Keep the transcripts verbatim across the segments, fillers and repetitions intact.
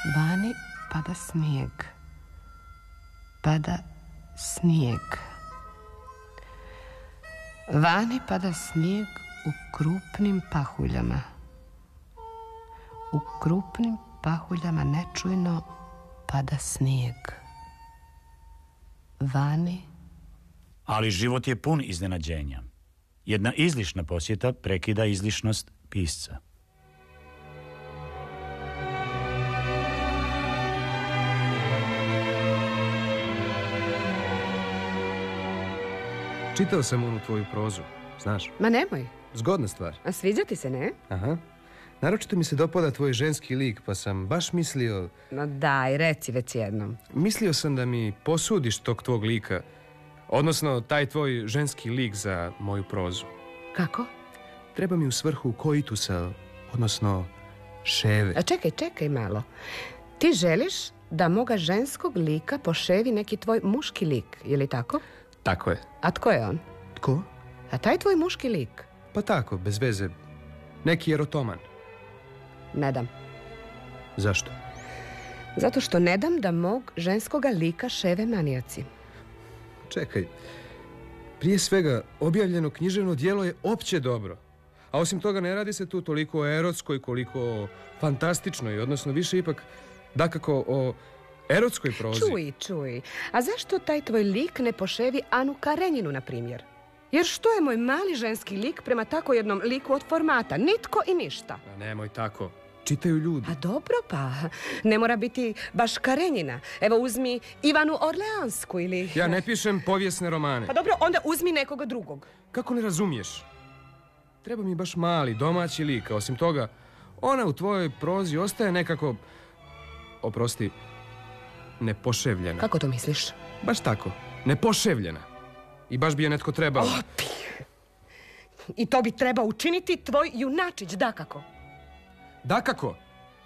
Vani pada snijeg. Pada snijeg. Vani pada snijeg u krupnim pahuljama. U krupnim pahuljama nečujno pada snijeg. Vani. Ali život je pun iznenađenja. Jedna izlišna posjeta prekida izlišnost pisca. Čitao sam onu tvoju prozu, znaš? Ma nemoj. Zgodna stvar. A sviđa ti se, ne? Aha. Naročito mi se dopada tvoj ženski lik, pa sam baš mislio... No daj, reci već jednom. Mislio sam da mi posudiš tog tvog lika, odnosno taj tvoj ženski lik za moju prozu. Kako? Treba mi u svrhu koitusa, odnosno ševe. A čekaj, čekaj malo. Ti želiš da moga ženskog lika poševi neki tvoj muški lik, je li tako? Tako je. A tko je on? Tko? A taj tvoj muški lik? Pa tako, bez veze. Neki erotoman. Ne dam. Zašto? Zato što ne dam da mog ženskoga lika ševe manijaci. Čekaj. Prije svega, objavljeno književno djelo je opće dobro. A osim toga ne radi se tu toliko o erotskoj koliko o fantastičnoj, odnosno više ipak dakako o erotskoj prozi. Čuj, čuj. A zašto taj tvoj lik ne poševi Anu Karenjinu, na primjer? Jer što je moj mali ženski lik prema tako jednom liku od formata? Nitko i ništa. A nemoj tako. Čitaju ljudi. A dobro pa, ne mora biti baš Karenjina. Evo uzmi Ivanu Orleansku ili... Ja ne pišem povijesne romane. Pa dobro, onda uzmi nekoga drugog. Kako ne razumiješ? Treba mi baš mali, domaći lik. A osim toga, ona u tvojoj prozi ostaje nekako... Oprosti, nepoševljena. Kako to misliš? Baš tako, nepoševljena. I baš bi je netko trebao. Opi. I to bi trebao učiniti tvoj junačić, dakako. Dakako.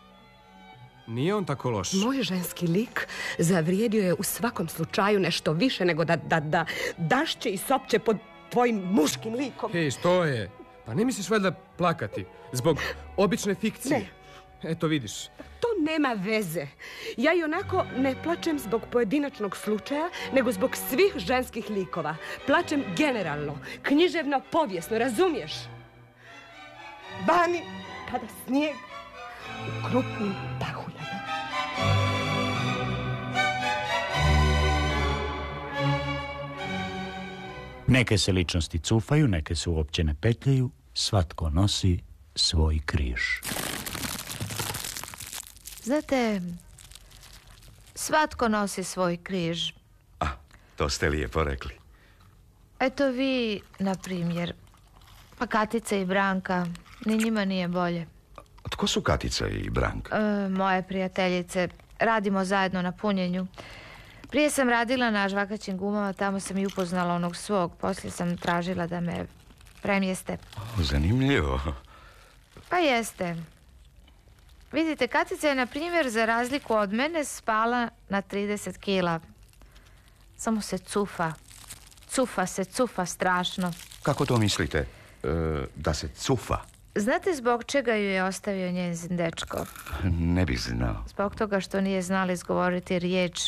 Nije on tako loš. Moj ženski lik zavrijedio je u svakom slučaju nešto više nego da, da, da dašće i sopće pod tvojim muškim likom. Hej, što je? Pa ne misliš valjda plakati zbog obične fikcije? Ne. Eto vidiš. To nema veze. Ja i onako ne plačem zbog pojedinačnog slučaja, nego zbog svih ženskih likova. Plačem generalno, književno, povijesno, razumiješ? Vani pada snijeg u krupnim pahuljama. Neke se ličnosti cufaju, neke se uopće ne petljaju, svatko nosi svoj križ. Znate, svatko nosi svoj križ. A, to ste lijepo rekli. Eto vi, na primjer, pa Katica i Branka, ni njima nije bolje. Tko su Katica i Branka? E, moje prijateljice, radimo zajedno na punjenju. Prije sam radila na žvakaćim gumama, tamo sam i upoznala onog svog, poslije sam tražila da me premjeste. O, zanimljivo. Pa jeste. Vidite, Katica je, na primjer, za razliku od mene spala na trideset kila. Samo se cufa. Cufa se, cufa strašno. Kako to mislite? E, da se cufa? Znate zbog čega ju je ostavio njezin dečko? Ne bih znao. Zbog toga što nije znala izgovoriti riječ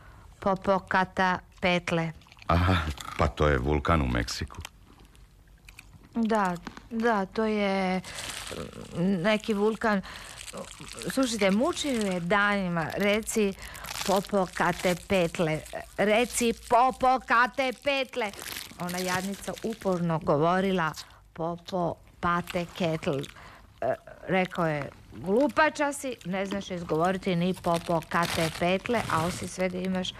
Popocatépetl. Aha, pa to je vulkan u Meksiku. Da, da, to je neki vulkan. Slušajte, muči ju je danima. Reci Popocatépetl. Reci Popocatépetl. Ona jadnica uporno govorila Popocatépetl. Rekao je, glupača si, ne znaš izgovoriti ni Popocatépetl, a osim sve da imaš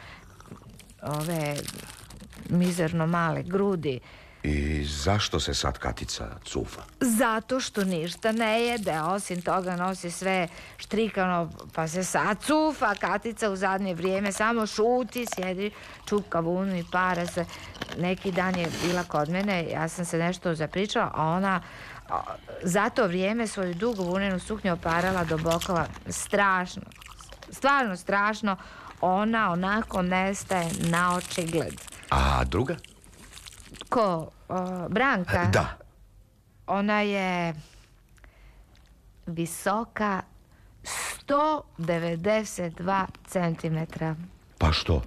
ove mizerno male grudi. I zašto se sad Katica cufa? Zato što ništa ne jede, osim toga nosi sve štrikano, pa se sad cufa. Katica u zadnje vrijeme samo šuti, sjedi, čupka vunu i para se. Neki dan je bila kod mene, ja sam se nešto zapričala, a ona za to vrijeme svoju dugu vunenu suknju oparala do bokova. Strašno, stvarno strašno. Ona onako nestaje na očigled. A druga? Ko? O, Branka? Da. Ona je visoka sto devedeset dva centimetra. Pa što?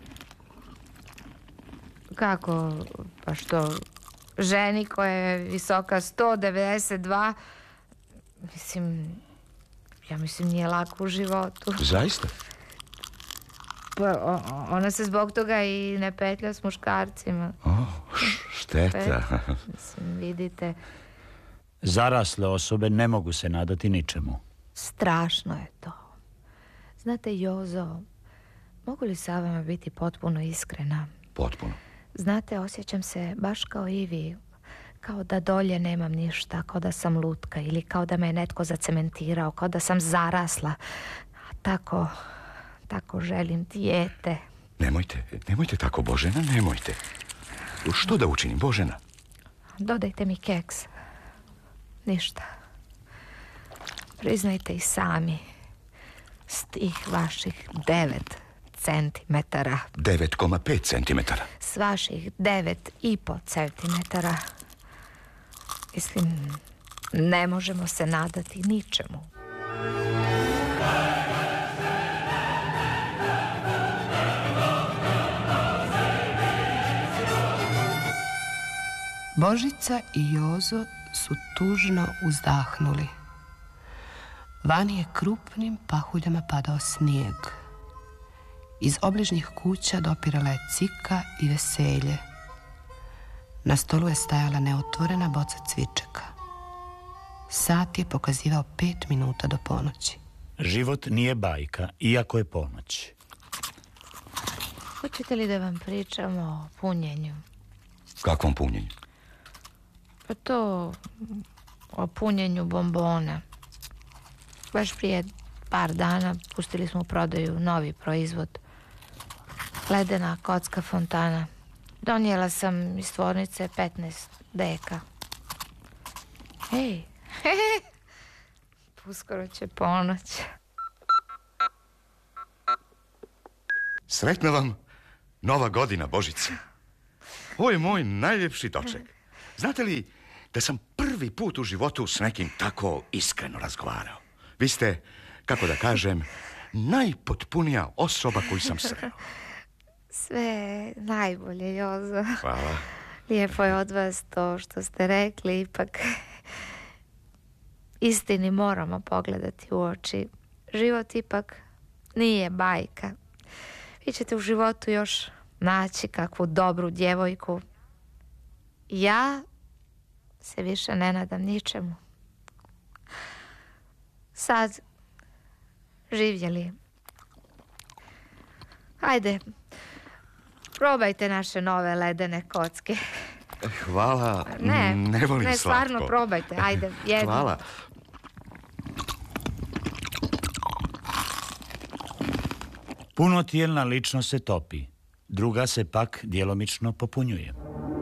Kako? Pa što? Ženi koja je visoka sto devedeset dva, mislim, ja mislim nije lako u životu. Zaista? Pa o, ona se zbog toga i ne petlja s muškarcima. Oh, šteta. Mislim, vidite. Zarasle osobe ne mogu se nadati ničemu. Strašno je to. Znate, Jozo, mogu li sa vama biti potpuno iskrena? Potpuno. Znate, osjećam se baš kao i vi. Kao da dolje nemam ništa, kao da sam lutka ili kao da me je netko zacementirao, kao da sam zarasla. A tako, tako želim dijete. Nemojte, nemojte tako, Božena, nemojte. Što da učinim, Božena? Dodajte mi keks. Ništa. Priznajte i sami. S tih vaših devet centimetara. devet zarez pet centimetara. S vaših devet i po centimetara. Mislim, ne možemo se nadati ničemu. Božica i Jozo su tužno uzdahnuli. Vani je krupnim pahuljama padao snijeg. Iz obližnjih kuća dopirala je cika i veselje. Na stolu je stajala neotvorena boca cvičeka. Sat je pokazivao pet minuta do ponoći. Život nije bajka, iako je ponoć. Hoćete li da vam pričam o punjenju? Kakvom punjenju? Pa to o punjenju bombona. Baš prije par dana pustili smo u prodaju novi proizvod. Ledena kocka fontana. Donijela sam iz tvornice petnaest deka. Hej, uskoro će ponoć. Sretna vam nova godina, Božice. Ovo je moj najljepši doček. Znate li da sam prvi put u životu s nekim tako iskreno razgovarao? Vi ste, kako da kažem, najpotpunija osoba koju sam sreo. Sve najbolje, Jozo. Hvala. Lijepo je od vas to što ste rekli, ipak istini moramo pogledati u oči. Život ipak nije bajka. Vi ćete u životu još naći kakvu dobru djevojku. Ja se više ne nadam ničemu. Sad živjeli. Ajde, probajte naše nove ledene kocke. Hvala. Ne, ne volim ne, slatko. stvarno probajte. Ajde, jedno. Hvala. Punotijelna ličnost se topi, druga se pak djelomično popunjuje.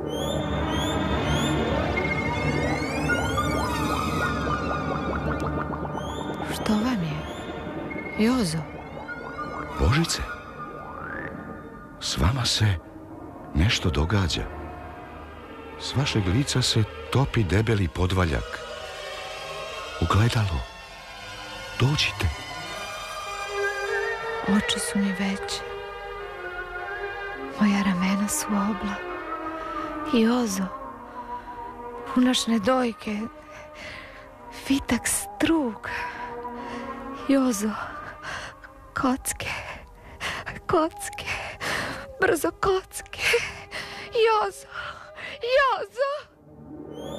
Što vam je, Jozo? Božice, s vama se nešto događa. S vašeg lica se topi debeli podvaljak. Ugledalo. Dođite. Oči su mi veće. Moja ramena su obla. Jozo, punašne dojke, fitak strug. Jozo, kocke, kocke, brzo kocke. Jozo, Jozo.